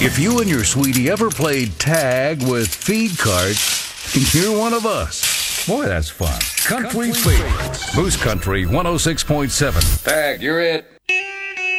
If you and your sweetie ever played tag with feed carts, you're one of us. Boy, that's fun. Country Favorites. Moose Country 106.7. Tag, you're it.